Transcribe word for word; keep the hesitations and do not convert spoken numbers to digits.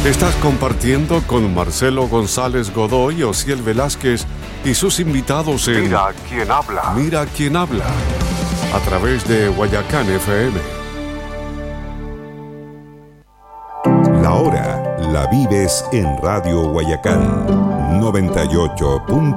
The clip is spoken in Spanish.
Estás compartiendo con Marcelo González Godoy, Osiel Velázquez y sus invitados en Mira quién habla. Mira quién habla, a través de Guayacán F M. La hora la vives en Radio Guayacán noventa y ocho punto